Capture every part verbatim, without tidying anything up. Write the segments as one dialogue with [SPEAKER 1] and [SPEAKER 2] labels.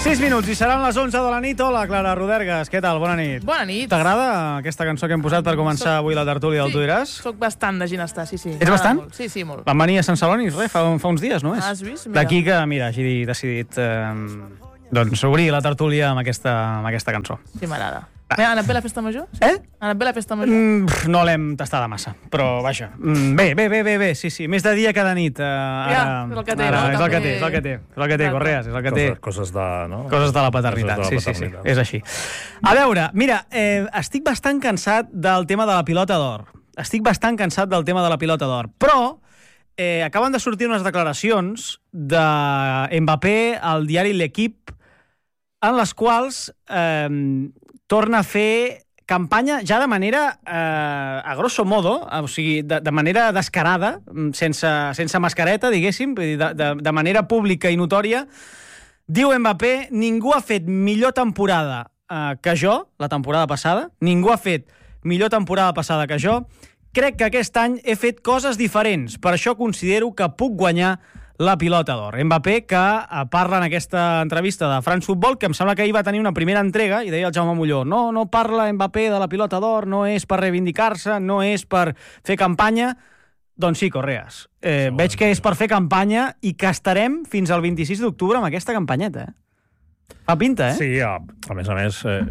[SPEAKER 1] sis minuts i seran les onze de la nit. Hola, Clara Rodergas, què tal? Bona nit.
[SPEAKER 2] Bona nit.
[SPEAKER 1] T'agrada aquesta cançó que hem posat per començar avui la tertúlia del Tu diràs?
[SPEAKER 2] Sí, soc bastant de ginestar, sí, sí.
[SPEAKER 1] Ets bastant?
[SPEAKER 2] Molt. Sí, sí, molt.
[SPEAKER 1] Van venir a Sant Celoni, res, fa, fa uns dies, no és?
[SPEAKER 2] Has vist? Mira.
[SPEAKER 1] D'aquí que, mira, hagi decidit eh, doncs, obrir la tertúlia amb aquesta, amb aquesta cançó.
[SPEAKER 2] Sí, m'agrada. Ha anat bé la festa major? Sí?
[SPEAKER 1] Eh?
[SPEAKER 2] Ha anat bé la festa major?
[SPEAKER 1] Mm, pff, no l'hem tastada massa, però vaja. Mm, bé, bé, bé, bé, bé, sí, sí. Més de dia que de nit. Uh, ara,
[SPEAKER 2] ja, és el que té,
[SPEAKER 1] ara,
[SPEAKER 2] no?
[SPEAKER 1] És el que
[SPEAKER 2] També...
[SPEAKER 1] té, és el que té. És el que té, Correas, és el que té.
[SPEAKER 3] Coses, coses de... No?
[SPEAKER 1] Coses de la paternitat,
[SPEAKER 3] de la
[SPEAKER 1] sí,
[SPEAKER 3] paternitat.
[SPEAKER 1] sí, sí, és així. A veure, mira, eh, estic bastant cansat del tema de la pilota d'or. Estic bastant cansat del tema de la pilota d'or, però eh, acaben de sortir unes declaracions de Mbappé al diari L'Equipe en les quals eh, torna a fer campanya ja de manera, eh, a grosso modo, o sigui, de, de manera descarada, sense, sense mascareta, diguéssim, de, de, de manera pública i notòria. Diu Mbappé, ningú ha fet millor temporada eh, que jo, la temporada passada, ningú ha fet millor temporada passada que jo, crec que aquest any he fet coses diferents, per això considero que puc guanyar la pilota d'or. Mbappé, que parla en aquesta entrevista de France Football, que em sembla que ahir va tenir una primera entrega, i deia el Jaume Molló, no, no parla Mbappé de la pilota d'or, no és per reivindicar-se, no és per fer campanya. Doncs sí, Correas. Eh, sí, veig que és per fer campanya i que estarem fins al vint-i-sis d'octubre amb aquesta campanyeta. Eh? Fa pinta, eh?
[SPEAKER 3] Sí, a, a més a més, eh,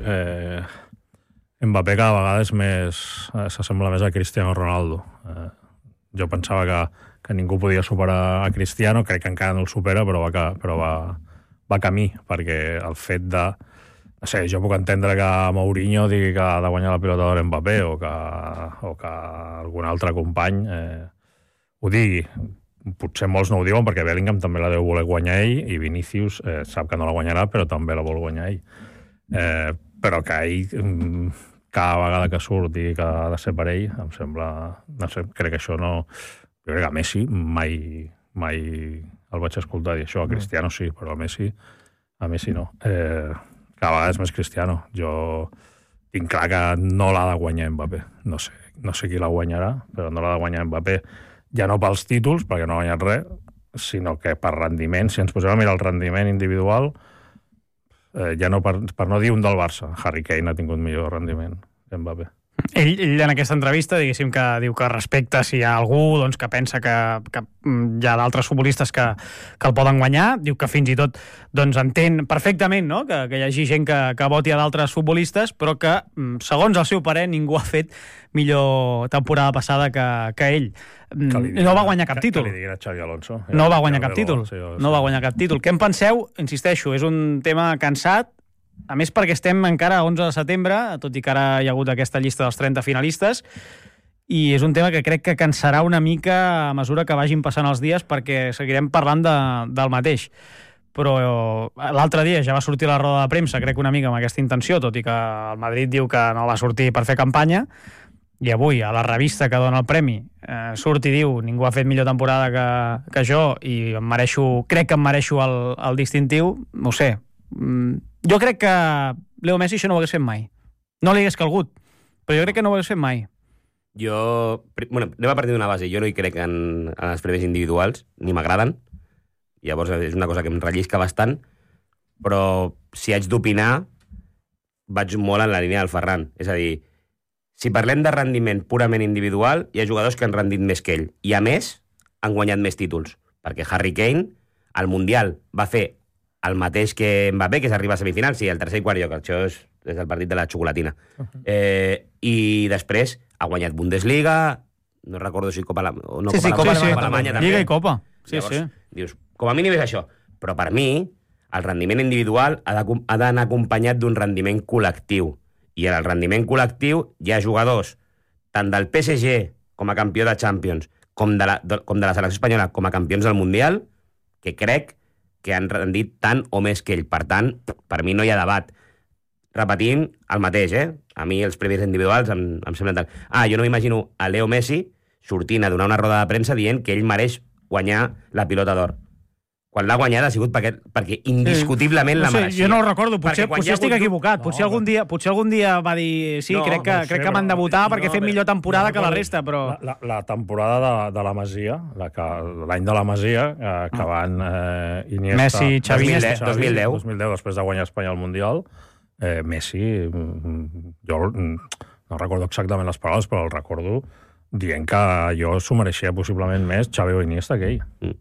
[SPEAKER 3] eh, Mbappé cada vegada és més... Eh, s'assembla més a Cristiano Ronaldo. Eh, jo pensava que que ningú podia superar a Cristiano, crec que encara no el supera, però va, però va, va camí, perquè el fet de... No sé, jo puc entendre que Mourinho digui que ha de guanyar la pilota d'or Mbappé o que, o que algun altre company eh, ho digui. Potser molts no ho diuen perquè Bellingham també la deu voler guanyar ell i Vinícius eh, sap que no la guanyarà, però també la vol guanyar ell. Eh, però que ell, cada vegada que surt, digui que ha de ser per ell, em sembla... No sé, crec que això no... Jo crec que a Messi mai, mai el vaig escoltar dir això. A Cristiano sí, però a Messi, a Messi no. Eh, cada vegada és més Cristiano. Jo tinc clar que no l'ha de guanyar Mbappé. No sé, no sé qui la guanyarà, però no l'ha de guanyar Mbappé. Ja no pels títols, perquè no ha guanyat res, sinó que per rendiment. Si ens posem a mirar el rendiment individual, eh, ja no per, per no dir un del Barça. Harry Kane ha tingut millor rendiment que Mbappé.
[SPEAKER 1] Ell, ell en aquesta entrevista, diguéssim, que diu que respecta si hi ha algú doncs, que pensa que, que hi ha d'altres futbolistes que, que el poden guanyar, diu que fins i tot doncs, entén perfectament, no?, que, que hi hagi gent que, que voti a d'altres futbolistes, però que, segons el seu parer, ningú ha fet millor temporada passada que, que ell. Que diguin, no va guanyar cap títol.
[SPEAKER 3] Que li diguin a Xavi Alonso.
[SPEAKER 1] No va guanyar cap títol. No va guanyar cap títol. Què en penseu? Insisteixo, és un tema cansat, a més perquè estem encara a onze de setembre, tot i que ara hi ha hagut aquesta llista dels trenta finalistes, i és un tema que crec que cansarà una mica a mesura que vagin passant els dies, perquè seguirem parlant de, del mateix. Però l'altre dia ja va sortir la roda de premsa, crec una mica amb aquesta intenció, tot i que el Madrid diu que no va sortir per fer campanya, i avui a la revista que dona el premi eh, surt i diu ningú ha fet millor temporada que, que jo, i em mereixo, crec que em mereixo el, el distintiu, no ho sé. Mm, jo crec que Leo Messi això no ho hagués fet mai. No li hagués calgut, però jo crec que no ho hagués fet mai.
[SPEAKER 4] Jo... Bueno, anem a partir d'una base. Jo no hi crec en, en els premis individuals, ni m'agraden. Llavors és una cosa que em rellisca bastant, però si haig d'opinar, vaig molt en la línia del Ferran. És a dir, si parlem de rendiment purament individual, hi ha jugadors que han rendit més que ell. I a més, han guanyat més títols. Perquè Harry Kane, al Mundial, va fer el mateix que Mbappé, que s'arriba a semifinals, sí, el tercer i quart lloc, això és des del partit de la xocolatina. Uh-huh. Eh, I després ha guanyat Bundesliga, no recordo si Copa, la, o no
[SPEAKER 1] sí,
[SPEAKER 4] Copa,
[SPEAKER 1] sí, Copa,
[SPEAKER 4] Copa,
[SPEAKER 1] sí,
[SPEAKER 4] Copa Alemanya també.
[SPEAKER 1] Lliga i Copa. Sí,
[SPEAKER 4] Llavors,
[SPEAKER 1] sí.
[SPEAKER 4] Dius, com a mínim és això. Però per mi, el rendiment individual ha d'anar acompanyat d'un rendiment col·lectiu. I en el rendiment col·lectiu hi ha jugadors, tant del P S G com a campió de Champions, com de la, com de la selecció espanyola com a campions del Mundial, que crec que han rendit tant o més que ell. Per tant, per mi no hi ha debat. Repetint el mateix, eh? A mi els premis individuals em, em semblen tant. Ah, jo no m'imagino a Leo Messi sortint a donar una roda de premsa dient que ell mereix guanyar la pilota d'or. quan l'ha guanyada ha sigut perquè, perquè indiscutiblement
[SPEAKER 1] no
[SPEAKER 4] la
[SPEAKER 1] sé,
[SPEAKER 4] mereixia.
[SPEAKER 1] jo no ho recordo, potser,
[SPEAKER 4] Perquè quan hi
[SPEAKER 1] potser
[SPEAKER 4] ha
[SPEAKER 1] estic
[SPEAKER 4] hagut-
[SPEAKER 1] equivocat. Potser,
[SPEAKER 3] No,
[SPEAKER 1] algun dia, potser algun dia va dir sí,
[SPEAKER 4] No,
[SPEAKER 1] crec que,
[SPEAKER 3] no ho sé,
[SPEAKER 1] crec que m'han de
[SPEAKER 3] però-
[SPEAKER 1] votar perquè
[SPEAKER 3] no,
[SPEAKER 1] he fet
[SPEAKER 3] bé,
[SPEAKER 1] millor temporada
[SPEAKER 3] jo
[SPEAKER 1] que la
[SPEAKER 3] recordo
[SPEAKER 1] resta, però...
[SPEAKER 3] La, la, la temporada de, de la Masia, la que- l'any de la Masia, eh, que van eh, Iniesta...
[SPEAKER 1] Messi, Xavi,
[SPEAKER 3] Iniesta,
[SPEAKER 4] dos mil deu.
[SPEAKER 3] dos mil deu, després de guanyar Espanya al Mundial, eh, Messi, mm, jo mm, no recordo exactament les paraules, però el recordo dient que jo s'ho mereixia possiblement més Xavi o Iniesta que ell.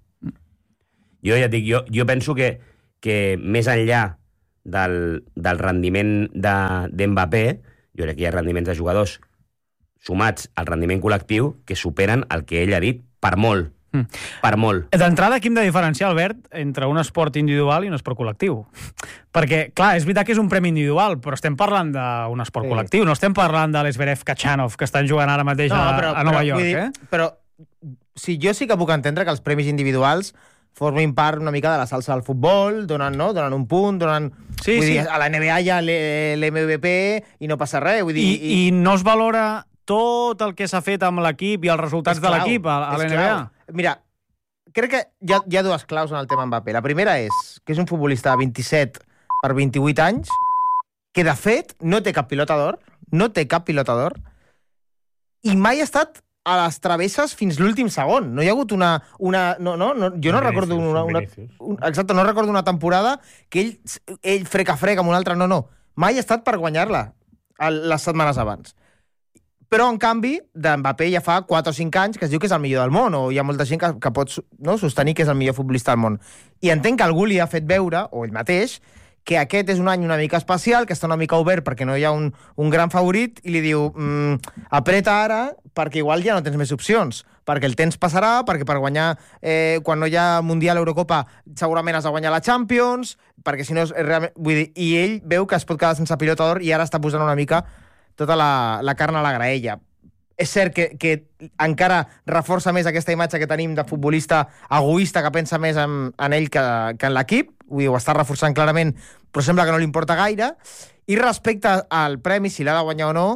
[SPEAKER 4] Jo ja et dic, jo, jo penso que, que més enllà del, del rendiment de- d'Mbappé, jo crec que hi ha rendiments de jugadors sumats al rendiment col·lectiu que superen el que ell ha dit per molt.
[SPEAKER 1] Mm.
[SPEAKER 4] Per molt.
[SPEAKER 1] D'entrada, aquí hem de diferenciar, Albert, entre un esport individual i un esport col·lectiu. Perquè, clar, és veritat que és un premi individual, però estem parlant d'un esport
[SPEAKER 5] Sí.
[SPEAKER 1] col·lectiu, no estem parlant de l'Esberev Kachanov, que estan jugant ara mateix a, a Nova
[SPEAKER 5] però,
[SPEAKER 1] York,
[SPEAKER 5] vull dir,
[SPEAKER 1] eh?
[SPEAKER 5] Però sí, jo sí que puc entendre que els premis individuals formin part una mica de la salsa del futbol, donen, no? donen un punt, donen...
[SPEAKER 1] Sí,
[SPEAKER 5] vull
[SPEAKER 1] sí.
[SPEAKER 5] dir, a la N B A hi ha l'M V P i no passa res. Vull dir,
[SPEAKER 1] I, I no es valora tot el que s'ha fet amb l'equip i els resultats
[SPEAKER 5] és
[SPEAKER 1] de
[SPEAKER 5] clau,
[SPEAKER 1] l'equip a, a
[SPEAKER 5] és
[SPEAKER 1] l'N B A.
[SPEAKER 5] clau. Mira, crec que hi ha, hi ha dues claus en el tema Mbappé. La primera és que és un futbolista de vint-i-set per vint-i-vuit anys que, de fet, no té cap pilota d'or, no té cap pilota d'or, i mai ha estat a les travesses fins l'últim segon. No hi ha hagut una... una no, no, no, jo no
[SPEAKER 3] Un
[SPEAKER 5] recordo
[SPEAKER 3] Vinícius,
[SPEAKER 5] una...
[SPEAKER 3] un
[SPEAKER 5] una
[SPEAKER 3] Vinícius.
[SPEAKER 5] un, exacte, no recordo una temporada que ell, ell frec a frec amb un altre. No, no. Mai ha estat per guanyar-la el- les setmanes abans. Però, en canvi, d'Mbappé ja fa quatre o cinc anys que es diu que és el millor del món, o hi ha molta gent que, que pot no, sostenir que és el millor futbolista del món. I entenc que algú li ha fet veure, o ell mateix, que aquest és un any una mica especial, que està una mica obert perquè no hi ha un, un gran favorit, i li diu, mm, apreta ara perquè igual ja no tens més opcions, perquè el temps passarà, perquè per guanyar, eh, quan no hi ha Mundial Eurocopa, segurament has de guanyar la Champions, perquè si no és realment... Vull dir, i ell veu que es pot quedar sense pilota d'or i ara està posant una mica tota la, la carn a la graella. És cert que, que encara reforça més aquesta imatge que tenim de futbolista egoista que pensa més en, en ell que, que en l'equip, vull dir, ho està reforçant clarament, però sembla que no li importa gaire. I respecte al premi, si l'ha de guanyar o no,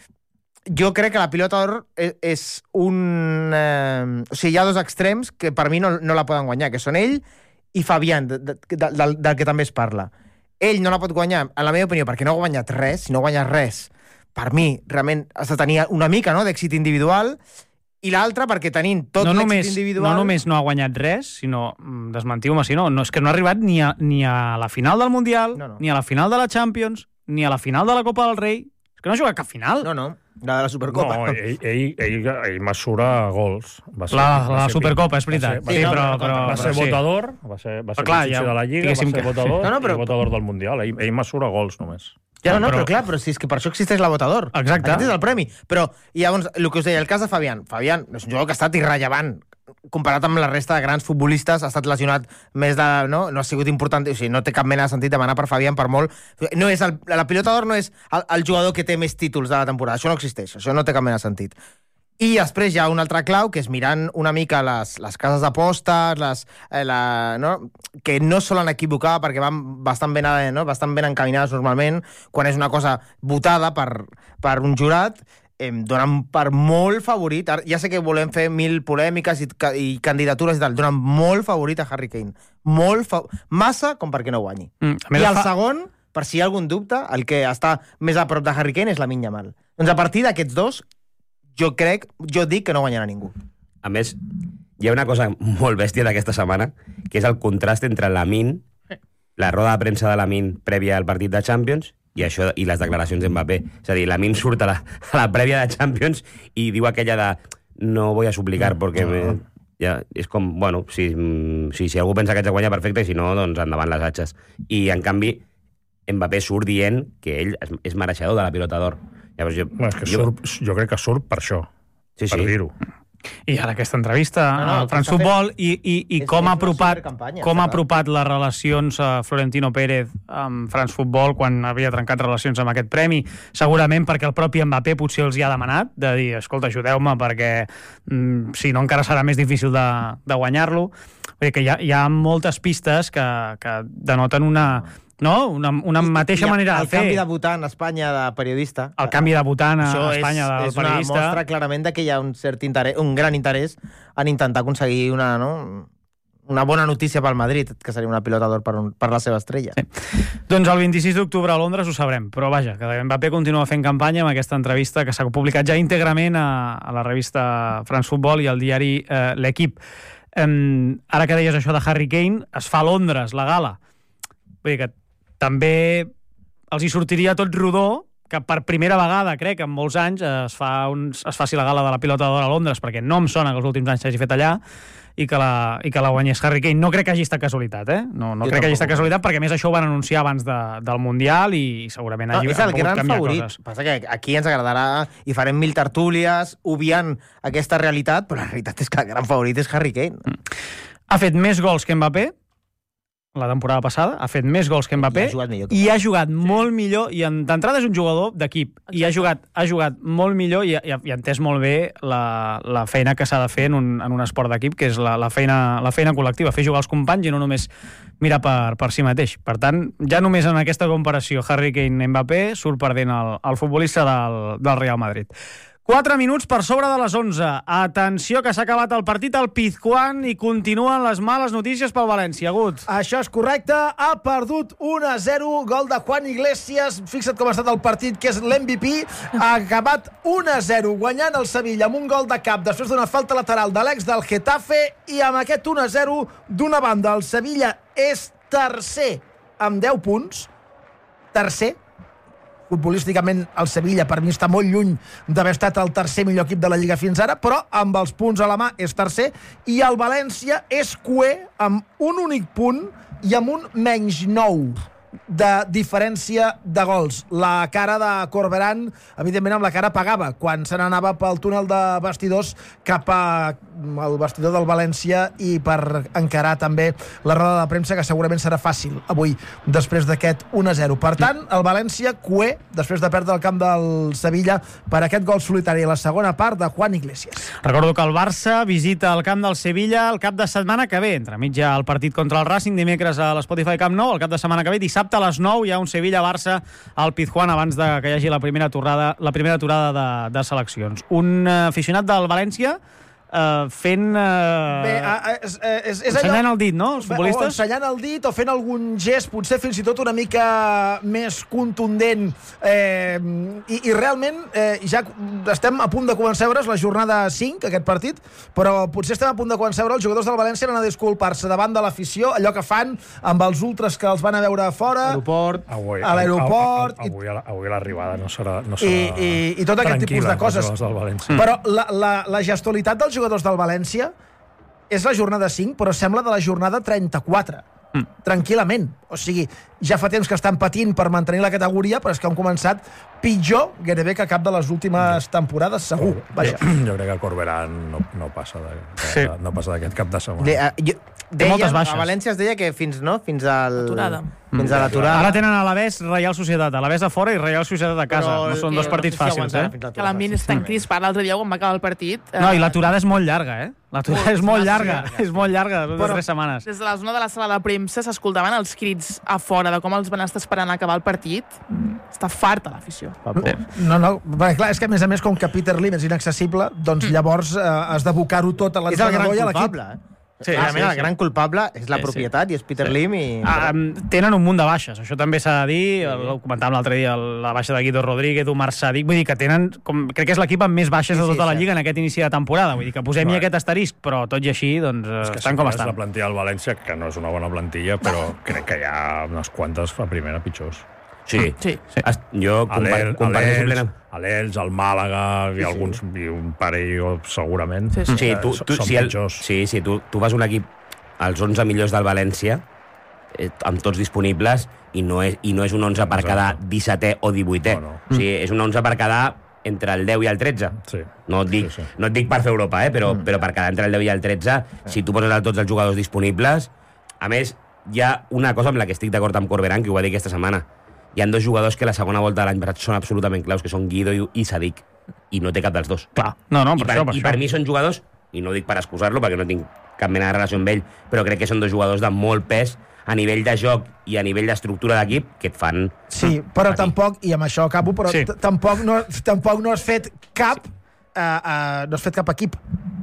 [SPEAKER 5] jo crec que la pilota d'or és, és un... Eh, o sigui, hi ha dos extrems que per mi no, no la poden guanyar, que són ell i Fabián, de, de, de, del, del que també es parla. Ell no la pot guanyar, en la meva opinió, perquè no ha guanyat res. Si no guanyes res, per mi, realment, has de tenir una mica, no?, d'èxit individual, i l'altra perquè tenint tot
[SPEAKER 1] no
[SPEAKER 5] l'èxit
[SPEAKER 1] només,
[SPEAKER 5] individual...
[SPEAKER 1] no només no ha guanyat res, sinó, mm, desmentiu-me si no, no, és que no ha arribat ni a, ni a la final del Mundial,
[SPEAKER 5] No, no.
[SPEAKER 1] ni a la final de la Champions, ni a la final de la Copa del Rei. És que no ha jugat cap final.
[SPEAKER 5] No, no, la de la Supercopa.
[SPEAKER 3] No, ell, ell, ell, ell mesura gols. Va ser,
[SPEAKER 1] La,
[SPEAKER 3] va
[SPEAKER 1] la
[SPEAKER 3] ser
[SPEAKER 1] Supercopa, és veritat.
[SPEAKER 3] Va ser,
[SPEAKER 1] Sí,
[SPEAKER 5] Sí, no,
[SPEAKER 1] però,
[SPEAKER 5] però-
[SPEAKER 1] però,
[SPEAKER 3] va ser
[SPEAKER 1] però sí.
[SPEAKER 3] votador, va ser, va ser
[SPEAKER 1] Però clar,
[SPEAKER 3] clar,
[SPEAKER 1] ja-
[SPEAKER 3] de la Lliga, va
[SPEAKER 1] diguéssim
[SPEAKER 3] ser
[SPEAKER 1] que-
[SPEAKER 3] votador,
[SPEAKER 5] No, no, però-
[SPEAKER 3] i votador del Mundial. Ell, ell mesura gols, només.
[SPEAKER 5] Ja, no, no,
[SPEAKER 1] però-
[SPEAKER 5] però clar, però si és que per això existeix la votador.
[SPEAKER 1] Exacte.
[SPEAKER 5] Aquest és el premi. Però, i llavors, el que us deia, el cas de Fabián. Fabián és un jugador que ha estat irrellevant comparat amb la resta de grans futbolistes, ha estat lesionat més de... No, no ha sigut important, o sigui, no té cap mena de sentit demanar per Fabián per molt... No és el, la pilota d'or no és el, el jugador que té més títols de la temporada, això no existeix, això no té cap mena de sentit. I després hi ha un altre clau, que és mirant una mica les, les cases d'apostes, les, eh, la, no? que no solen equivocar perquè van bastant ben, eh, no? bastant ben encaminades normalment, quan és una cosa votada per, per un jurat, em donen per molt favorit. Ara, ja sé que volem fer mil polèmiques i, ca- i candidatures i tal, donen molt favorit a Harry Kane. Molt fa... Massa com perquè no guanyi.
[SPEAKER 1] Mm, a més,
[SPEAKER 5] I el
[SPEAKER 1] fa-
[SPEAKER 5] segon, per si hi ha algun dubte, el que està més a prop de Harry Kane és la Yamal. Doncs a partir d'aquests dos, jo crec, jo dic que no guanyarà ningú.
[SPEAKER 4] A més, hi ha una cosa molt bèstia d'aquesta setmana, que és el contrast entre Lamine, la roda de premsa de Lamine prèvia al partit de Champions, i això i les declaracions d'Mbappé. És a dir, Lamine surt a la, a la prèvia de Champions i diu aquella de no voy a suplicar perquè... Me... Ja, és com, bueno, si, si, si algú pensa que haig de guanyar, perfecte, i si no, doncs endavant les atxes. I, en canvi, Mbappé surt dient que ell és, és mereixedor de la pilota d'or. Llavors, jo,
[SPEAKER 3] Bueno, és que
[SPEAKER 4] jo,
[SPEAKER 3] surt, jo crec que surt per això,
[SPEAKER 4] sí,
[SPEAKER 3] per
[SPEAKER 4] sí.
[SPEAKER 3] dir-ho.
[SPEAKER 1] I ara aquesta entrevista
[SPEAKER 5] No, no,
[SPEAKER 1] a
[SPEAKER 5] el que
[SPEAKER 1] France
[SPEAKER 5] està
[SPEAKER 1] Football i, i, i
[SPEAKER 5] és-
[SPEAKER 1] com
[SPEAKER 5] és
[SPEAKER 1] ha
[SPEAKER 5] una
[SPEAKER 1] apropat,
[SPEAKER 5] supercampanya,
[SPEAKER 1] com ha
[SPEAKER 5] està clar.
[SPEAKER 1] apropat les relacions a Florentino Pérez amb France Football quan havia trencat relacions amb aquest premi, segurament perquè el propi Mbappé potser els hi ha demanat de dir, escolta, ajudeu-me perquè mm, si no encara serà més difícil de, de guanyar-lo. Vull dir que hi ha, hi ha moltes pistes que, que denoten una, no? una, una mateixa
[SPEAKER 5] I
[SPEAKER 1] manera
[SPEAKER 5] el
[SPEAKER 1] de fer.
[SPEAKER 5] canvi de votant a Espanya de periodista.
[SPEAKER 1] El canvi de votant a
[SPEAKER 5] Això
[SPEAKER 1] Espanya del
[SPEAKER 5] és, és una
[SPEAKER 1] periodista.
[SPEAKER 5] mostra clarament de que hi ha un cert interès, un gran interès en intentar aconseguir una, no? una bona notícia pel Madrid, que seria una pilota d'or per, un, per la seva estrella.
[SPEAKER 1] Sí. Doncs el vint-i-sis d'octubre a Londres ho sabrem, però vaja, que Mbappé continua fent campanya amb aquesta entrevista que s'ha publicat ja íntegrament a, a la revista France Football i al diari eh, L'Equip. Eh, ara que deies això de Harry Kane, es fa a Londres la gala. Vull dir que també els hi sortiria tot rodó que per primera vegada, crec, en molts anys es, fa uns, es faci la gala de la pilota d'or a Londres, perquè no em sona que els últims anys s'hagi fet allà, i que, la, i que la guanyés Harry Kane. No crec que hagi estat casualitat, eh? No, no crec que hagi estat casualitat, perquè a més això ho van anunciar abans de, del Mundial i segurament
[SPEAKER 5] no,
[SPEAKER 1] hagi
[SPEAKER 5] és el gran
[SPEAKER 1] canviar
[SPEAKER 5] favorit.
[SPEAKER 1] coses.
[SPEAKER 5] Passa que aquí ens agradarà i farem mil tertúlies obviant aquesta realitat, però la realitat és que el gran favorit és Harry Kane.
[SPEAKER 1] Mm. Ha fet més gols que Mbappé la temporada passada, ha fet més gols que Mbappé
[SPEAKER 5] I ha jugat millor que
[SPEAKER 1] i ha jugat sí. molt millor, i d'entrada és un jugador d'equip, i ha jugat, ha jugat molt millor i ha, i ha entès molt bé la, la feina que s'ha de fer en un, en un esport d'equip, que és la, la, feina, la feina col·lectiva, fer jugar els companys i no només mirar per, per si mateix. Per tant, ja només en aquesta comparació Harry Kane-Mbappé surt perdent el, el futbolista del, del Real Madrid. quatre minuts per sobre de les onze. Atenció, que s'ha acabat el partit al Pizjuán i continuen les males notícies pel València. Gut.
[SPEAKER 6] Això és correcte. Ha perdut un a zero. Gol de Juan Iglesias. Fixa't com ha estat el partit, que és l'M V P. Ha acabat un a zero, guanyant el Sevilla amb un gol de cap després d'una falta lateral de l'ex del Getafe, i amb aquest un a zero d'una banda el Sevilla és tercer amb deu punts. Tercer. Futbolísticament el Sevilla per mi està molt lluny d'haver estat el tercer millor equip de la Lliga fins ara, però amb els punts a la mà és tercer, i el València és cuer amb un únic punt i amb un menys nou de diferència de gols. La cara de Corberán, evidentment amb la cara pagava quan se n'anava pel túnel de vestidors cap al vestidor del València i per encarar també la roda de premsa, que segurament serà fàcil avui després d'aquest un a zero. Per tant, el València cuer després de perdre el camp del Sevilla per aquest gol solitari a la segona part de Juan Iglesias.
[SPEAKER 1] Recordo que el Barça visita el camp del Sevilla el cap de setmana que ve, entre mig ja el partit contra el Racing dimecres a l'Spotify Camp Nou, el cap de setmana que ve dissabte a les nou hi ha un Sevilla-Barça al Pizjuán abans de que hi hagi la primera tornada, la primera aturada de, de seleccions. Un aficionat del València Uh, fent... Uh,
[SPEAKER 6] Bé, uh, és, és, és
[SPEAKER 1] ensenyant
[SPEAKER 6] allò,
[SPEAKER 1] el dit, no? Els futbolistes?
[SPEAKER 6] O ensenyant el dit o fent algun gest, potser fins i tot una mica més contundent. Eh, i, I realment eh, ja estem a punt de començar a veure's la jornada cinc, aquest partit, però potser estem a punt de començar a veure els jugadors del València anar a disculpar-se davant de l'afició, allò que fan amb els ultres que els van a veure a fora,
[SPEAKER 5] Aeroport.
[SPEAKER 3] Avui,
[SPEAKER 6] a l'aeroport.
[SPEAKER 3] Avui, avui, avui l'arribada no serà, no
[SPEAKER 6] I,
[SPEAKER 3] serà
[SPEAKER 6] i, i tot aquest tipus de coses.
[SPEAKER 3] Mm.
[SPEAKER 6] Però la, la, la gestualitat dels jugadors del València és la jornada cinc, però sembla de la jornada trenta-quatre. Mm. Tranquil·lament. O sigui, ja fa temps que estan patint per mantenir la categoria, però és que han començat pitjor gairebé que cap de les últimes temporades, segur. Vaja.
[SPEAKER 3] Jo, jo crec que Corberán no, no passa de, de,
[SPEAKER 1] Sí.
[SPEAKER 3] no passa d'aquest cap de setmana.
[SPEAKER 5] De, uh, jo,
[SPEAKER 1] Té moltes baixes.
[SPEAKER 5] A València es deia que fins, no? fins al...
[SPEAKER 2] L'aturada.
[SPEAKER 5] Fins a l'aturada.
[SPEAKER 1] Ara tenen a l'Alavés Reial Societat, a l'Alavés a fora i Reial Societat a casa.
[SPEAKER 5] Però
[SPEAKER 1] no són
[SPEAKER 5] que
[SPEAKER 1] dos partits
[SPEAKER 5] no sé si
[SPEAKER 1] fàcils,
[SPEAKER 5] aguantarà
[SPEAKER 1] eh?
[SPEAKER 5] fins a
[SPEAKER 2] Que l'ambient és tan crispat. L'altre dia, quan va acabar el partit...
[SPEAKER 1] No, i
[SPEAKER 2] eh,
[SPEAKER 1] l'aturada és molt llarga, eh? L'aturada és molt llarga, és molt llarga, de
[SPEAKER 2] Però-
[SPEAKER 1] tres setmanes.
[SPEAKER 2] Des de la zona de la sala de premsa s'escoltaven els crits a fora de com els van estar esperant a acabar el partit. Està farta l'afició.
[SPEAKER 6] No, no, perquè clar, és que a més a més, com que Peter Lim és inaccessible, doncs llavors eh, has d'abocar-ho tot a
[SPEAKER 5] És el gran
[SPEAKER 6] l'entrenador i a l'equip.
[SPEAKER 5] culpable, eh?
[SPEAKER 1] Sí,
[SPEAKER 5] Ah,
[SPEAKER 1] sí,
[SPEAKER 5] mira,
[SPEAKER 1] sí.
[SPEAKER 5] el gran culpable és la
[SPEAKER 1] Sí, sí.
[SPEAKER 5] propietat i és Peter Lim i...
[SPEAKER 1] Ah, um, tenen un munt de baixes, això també s'ha de dir, el, ho comentàvem l'altre dia, la baixa de Guido Rodríguez, Omar Sadik, vull dir que tenen, com, crec que és l'equip amb més baixes
[SPEAKER 5] Sí,
[SPEAKER 1] de
[SPEAKER 5] sí,
[SPEAKER 1] tota la
[SPEAKER 5] cert.
[SPEAKER 1] Lliga en aquest inici de temporada, vull dir que posem-hi
[SPEAKER 3] Right.
[SPEAKER 1] aquest asterisc, però tot i així, doncs,
[SPEAKER 3] És que
[SPEAKER 1] estan
[SPEAKER 3] sí
[SPEAKER 1] com
[SPEAKER 3] que és
[SPEAKER 1] estan.
[SPEAKER 3] la plantilla del València, que no és una bona plantilla, però crec que hi ha unes quantes a primera pitjors.
[SPEAKER 4] Sí.
[SPEAKER 2] Sí.
[SPEAKER 4] Es- Jo
[SPEAKER 3] Alel,
[SPEAKER 4] comparteixo
[SPEAKER 3] Alels,
[SPEAKER 4] plenament.
[SPEAKER 3] Alels, el Màlaga i alguns, i un parell segurament.
[SPEAKER 2] Sí, sí.
[SPEAKER 4] Sí, tu,
[SPEAKER 3] Eh,
[SPEAKER 4] tu,
[SPEAKER 3] són
[SPEAKER 4] si el,
[SPEAKER 3] pitjors.
[SPEAKER 4] sí, sí, tu, tu vas a un equip als onze millors del València, eh, amb tots disponibles, i no és, i no és un onze per
[SPEAKER 3] Exacte.
[SPEAKER 4] quedar dissetè o divuitè.
[SPEAKER 3] No, no.
[SPEAKER 4] O sigui, és un onze per quedar entre el deu i el tretze.
[SPEAKER 3] Sí.
[SPEAKER 4] No et dic,
[SPEAKER 3] Sí, sí.
[SPEAKER 4] no et dic per fer Europa, eh? però, però per quedar entre el deu i el tretze, si tu poses a tots els jugadors disponibles... A més, hi ha una cosa amb la que estic d'acord amb Corberán, que ho va dir aquesta setmana. Hi ha dos jugadors que la segona volta de l'any passat són absolutament claus, que són Guido i, i Sadik, i no té cap dels dos.
[SPEAKER 1] Clar, no, no,
[SPEAKER 4] I
[SPEAKER 1] per
[SPEAKER 4] per,
[SPEAKER 1] això, per
[SPEAKER 4] I
[SPEAKER 1] això.
[SPEAKER 4] per mi són jugadors, i no ho dic per excusar-lo, perquè no tinc cap mena de relació amb ell, però crec que són dos jugadors de molt pes a nivell de joc i a nivell d'estructura d'equip que et fan...
[SPEAKER 6] Sí, però
[SPEAKER 4] Aquí.
[SPEAKER 6] tampoc, i amb això acabo, però
[SPEAKER 1] Sí.
[SPEAKER 6] sí. tampoc, no, tampoc no has fet cap, sí. uh, uh, no has fet cap equip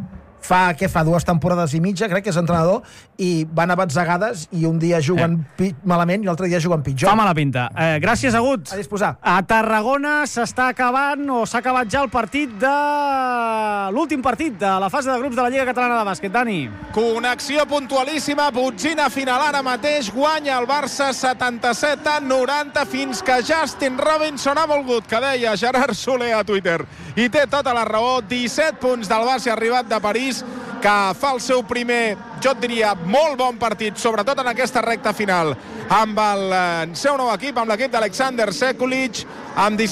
[SPEAKER 6] fa, què fa, dues temporades i mitja, crec que és entrenador, i van a batzegades i un dia juguen eh. malament i l'altre dia juguen pitjor.
[SPEAKER 1] Fa mala pinta. Eh, gràcies, Agut.
[SPEAKER 6] A disposar.
[SPEAKER 1] A Tarragona s'està acabant, o s'ha acabat ja el partit de... l'últim partit de la fase de grups de la Lliga Catalana de Bàsquet. Dani.
[SPEAKER 7] Connexió puntualíssima, botzina final ara mateix, guanya el Barça setanta-set a noranta, fins que Justin Robinson ha volgut, que deia Gerard Soler a Twitter. I té tota la raó, disset punts del Barça arribat de París, que fa el seu primer, jo et diria, molt bon partit, sobretot en aquesta recta final, amb el seu nou equip, amb l'equip d'Alexander Sekulic, amb disset